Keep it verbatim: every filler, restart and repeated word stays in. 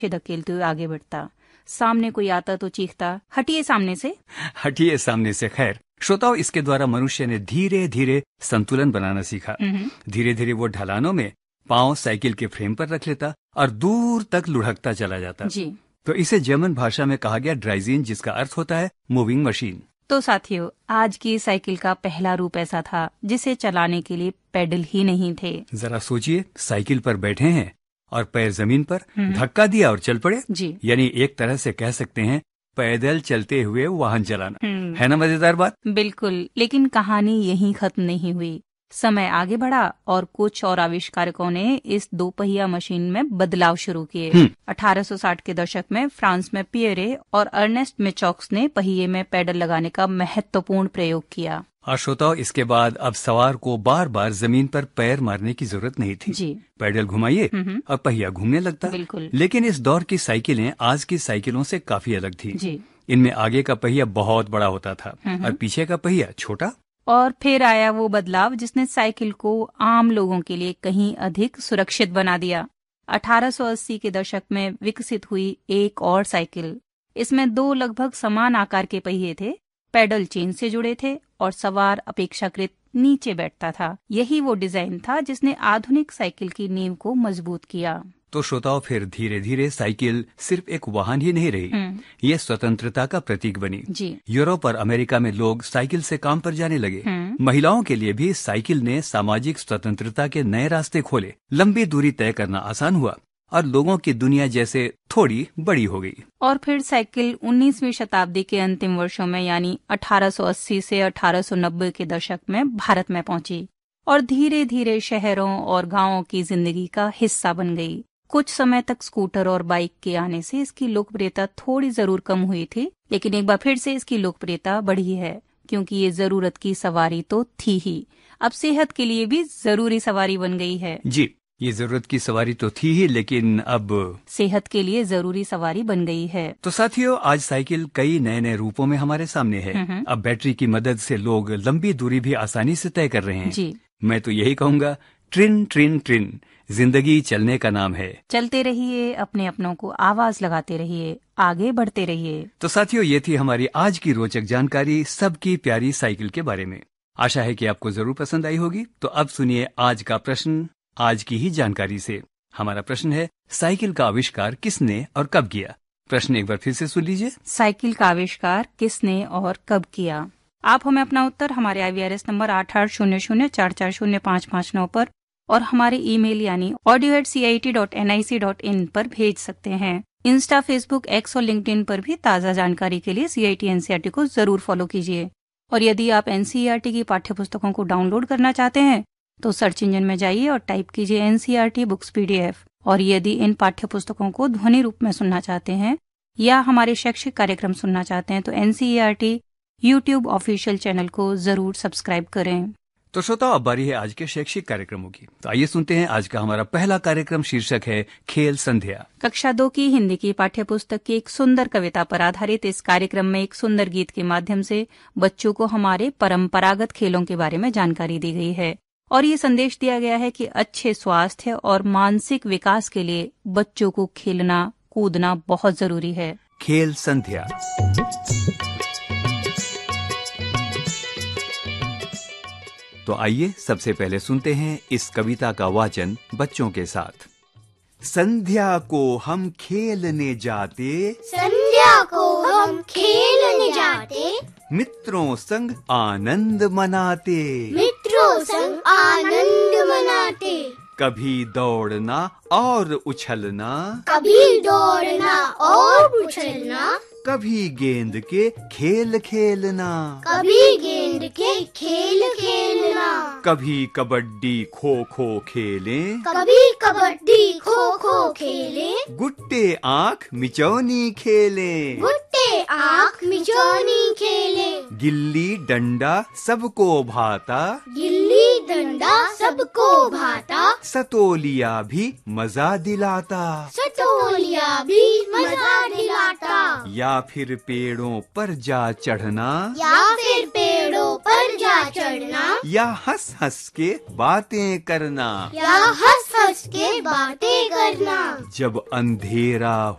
धकेलते हुए आगे बढ़ता। सामने कोई आता तो चीखता, हटिए सामने से। हटिए सामने से। खैर श्रोताओ, इसके द्वारा मनुष्य ने धीरे धीरे संतुलन बनाना सीखा। धीरे धीरे वो ढलानों में पांव साइकिल के फ्रेम पर रख लेता और दूर तक लुढ़कता चला जाता जी। तो इसे जर्मन भाषा में कहा गया ड्राइजीन, जिसका अर्थ होता है मूविंग मशीन। तो साथियों, आज की साइकिल का पहला रूप ऐसा था जिसे चलाने के लिए पेडल ही नहीं थे। जरा सोचिए, साइकिल पर बैठे हैं और पैर जमीन पर, धक्का दिया और चल पड़े जी। यानी एक तरह से कह सकते हैं पैदल चलते हुए वाहन चलाना। है ना मजेदार बात? बिल्कुल। लेकिन कहानी यहीं खत्म नहीं हुई। समय आगे बढ़ा और कुछ और आविष्कारकों ने इस दो पहिया मशीन में बदलाव शुरू किए। अठारह सौ साठ के दशक में फ्रांस में पियरे और अर्नेस्ट मेचॉक्स ने पहिए में पेडल लगाने का महत्वपूर्ण प्रयोग किया। और श्रोताओ, इसके बाद अब सवार को बार बार जमीन पर पैर मारने की जरूरत नहीं थी जी। पैडल घुमाइए और पहिया घूमने लगता। बिल्कुल। लेकिन इस दौर की साइकिलें आज की साइकिलों से काफी अलग थी जी। इनमें आगे का पहिया बहुत बड़ा होता था और पीछे का पहिया छोटा। और फिर आया वो बदलाव जिसने साइकिल को आम लोगों के लिए कहीं अधिक सुरक्षित बना दिया। अठारह सौ अस्सी के दशक में विकसित हुई एक और साइकिल। इसमें दो लगभग समान आकार के पहिए थे, पेडल चेन से जुड़े थे और सवार अपेक्षाकृत नीचे बैठता था। यही वो डिजाइन था जिसने आधुनिक साइकिल की नींव को मजबूत किया। तो श्रोताओं, फिर धीरे धीरे साइकिल सिर्फ एक वाहन ही नहीं रही, ये स्वतंत्रता का प्रतीक बनी जी। यूरोप और अमेरिका में लोग साइकिल से काम पर जाने लगे। महिलाओं के लिए भी साइकिल ने सामाजिक स्वतंत्रता के नए रास्ते खोले। लंबी दूरी तय करना आसान हुआ और लोगों की दुनिया जैसे थोड़ी बड़ी हो गई। और फिर साइकिल उन्नीसवीं शताब्दी के अंतिम वर्षों में यानी अठारह सौ अस्सी से अठारह सौ नब्बे के दशक में भारत में पहुंची और धीरे धीरे शहरों और गांवों की जिंदगी का हिस्सा बन गई। कुछ समय तक स्कूटर और बाइक के आने से इसकी लोकप्रियता थोड़ी जरूर कम हुई थी, लेकिन एक बार फिर से इसकी लोकप्रियता बढ़ी है क्योंकि ये जरूरत की सवारी तो थी ही, अब सेहत के लिए भी जरूरी सवारी बन गई है। जी, ये जरूरत की सवारी तो थी ही, लेकिन अब सेहत के लिए जरूरी सवारी बन गई है। तो साथियों, आज साइकिल कई नए नए रूपों में हमारे सामने है। अब बैटरी की मदद से लोग लंबी दूरी भी आसानी से तय कर रहे हैं। जी। मैं तो यही कहूँगा, ट्रिन ट्रिन ट्रिन, जिंदगी चलने का नाम है। चलते रहिए, अपने अपनों को आवाज लगाते रहिए, आगे बढ़ते रहिए। तो साथियों, ये थी हमारी आज की रोचक जानकारी सबकी प्यारी साइकिल के बारे में। आशा है कि आपको जरूर पसंद आई होगी। तो अब सुनिए आज का प्रश्न आज की ही जानकारी से। हमारा प्रश्न है, साइकिल का आविष्कार किसने और कब किया? प्रश्न एक बार फिर से सुन लीजिए। साइकिल का आविष्कार किसने और कब किया? आप हमें अपना उत्तर हमारे आई वी आर एस नंबर आठ आठ शून्य शून्य चार चार शून्य पाँच पाँच नौ पर और हमारे ईमेल यानी audio eight C I T dot N I C dot in पर भेज सकते हैं। इंस्टा, फेसबुक, एक्स और लिंक्डइन पर भी ताज़ा जानकारी के लिए सी I T N C E R T को जरूर फॉलो कीजिए। और यदि आप N C E R T की पाठ्य पुस्तकों को डाउनलोड करना चाहते हैं तो सर्च इंजन में जाइए और टाइप कीजिए N C E R T books P D F. और यदि इन पाठ्य पुस्तकों को ध्वनि रूप में सुनना चाहते हैं या हमारे शैक्षिक कार्यक्रम सुनना चाहते हैं तो N C E R T YouTube official channel को जरूर सब्सक्राइब करें। तो श्रोताओ, अब बारी है आज के शैक्षिक कार्यक्रमों की। तो आइए सुनते हैं आज का हमारा पहला कार्यक्रम। शीर्षक है खेल संध्या। कक्षा दो की हिंदी की पाठ्य पुस्तक की एक सुंदर कविता पर आधारित इस कार्यक्रम में एक सुंदर गीत के माध्यम से बच्चों को हमारे परंपरागत खेलों के बारे में जानकारी दी गई है और ये संदेश दिया गया है कि अच्छे स्वास्थ्य और मानसिक विकास के लिए बच्चों को खेलना कूदना बहुत जरूरी है। खेल संध्या। तो आइए सबसे पहले सुनते हैं इस कविता का वाचन बच्चों के साथ। संध्या को हम खेलने जाते, संध्या को हम खेलने जाते, मित्रों संग आनंद मनाते, मित्रों संग आनंद मनाते, कभी दौड़ना और उछलना, कभी दौड़ना और उछलना, कभी गेंद के खेल खेलना, कभी गेंद के खेल खेलना, कभी कबड्डी खो खो खेलें, कभी कबड्डी खो खो खेलें, गुट्टे आंख मिचौनी खेलें, गुट्टे आंख मिचौनी खेलें, गिल्ली डंडा सबको भाता, गिल्ली डंडा सबको भाता, सतोलिया भी मजा दिलाता, सतोलिया भी मजा दिलाता, या फिर पेड़ों पर जा चढ़ना, या फिर पेड़ों पर जा चढ़ना, या हंस हंस के बातें करना, या हंस हंस के बातें करना। जब अंधेरा